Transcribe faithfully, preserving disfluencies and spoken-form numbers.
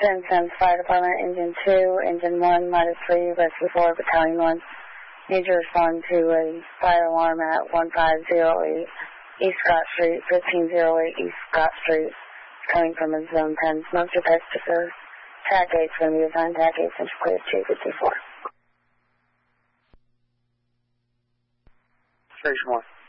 Penn Sims Fire Department, Engine two, Engine one, Midas three, Rescue four, Battalion one. Need to respond to a fire alarm at one five zero eight East Scott Street, fifteen oh eight East Scott Street, coming from a Zone ten smoke detector. Tac eight's going to be assigned. Tac eight, Central Clear two fifty-four. Station one.